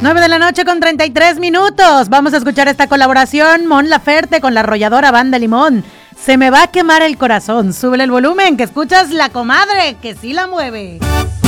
9 de la noche con 33 minutos. Vamos a escuchar esta colaboración, Mon Laferte con la arrolladora Banda Limón. Se me va a quemar el corazón. Súbele el volumen, que escuchas La Comadre, que sí la mueve.